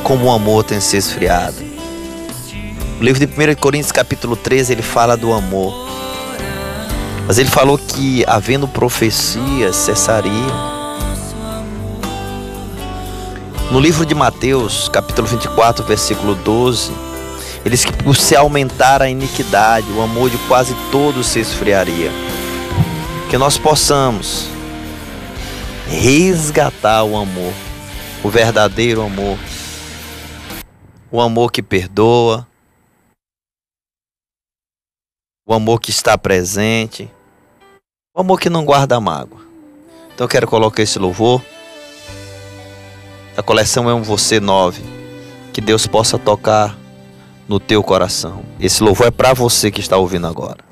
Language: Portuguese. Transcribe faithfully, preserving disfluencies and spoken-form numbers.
como o amor tem se esfriado. O livro de primeira Coríntios capítulo treze, ele fala do amor. Mas ele falou que, havendo profecias, cessariam. No livro de Mateus, capítulo vinte e quatro, versículo doze, ele diz que por se aumentar a iniquidade, o amor de quase todos se esfriaria. Que nós possamos resgatar o amor, o verdadeiro amor, o amor que perdoa, o amor que está presente, o amor que não guarda mágoa. Então eu quero colocar esse louvor. A coleção é um Você nove. Que Deus possa tocar no teu coração. Esse louvor é para você que está ouvindo agora.